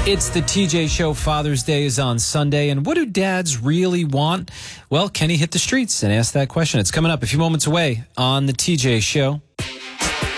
It's the TJ Show. Father's Day is on Sunday. And what do dads really want? Well, can he hit the streets and ask that question? It's coming up a few moments away on the TJ Show.